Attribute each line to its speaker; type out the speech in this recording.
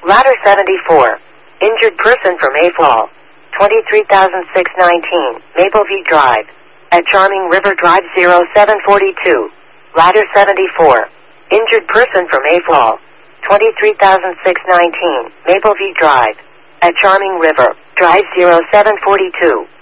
Speaker 1: Ladder 74. Injured person from Mayfall. 23,619, Mapleview Drive. At Charming River Drive 0742. Ladder 74. Injured person from Mayfall. 23,619, Mapleview Drive. At Charming River Drive 0742.